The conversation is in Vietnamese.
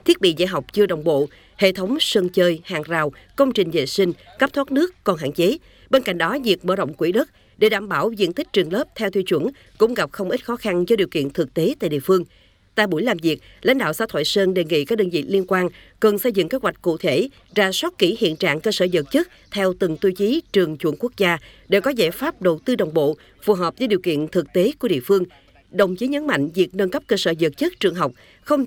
thiết bị dạy học chưa đồng bộ, hệ thống sân chơi, hàng rào, công trình vệ sinh, cấp thoát nước còn hạn chế. Bên cạnh đó, việc mở rộng quỹ đất để đảm bảo diện tích trường lớp theo tiêu chuẩn cũng gặp không ít khó khăn do điều kiện thực tế tại địa phương. Tại buổi làm việc, lãnh đạo xã Thoại Sơn đề nghị các đơn vị liên quan cần xây dựng kế hoạch cụ thể, rà soát kỹ hiện trạng cơ sở vật chất theo từng tiêu chí trường chuẩn quốc gia để có giải pháp đầu tư đồng bộ, phù hợp với điều kiện thực tế của địa phương. Đồng chí nhấn mạnh việc nâng cấp cơ sở vật chất trường học không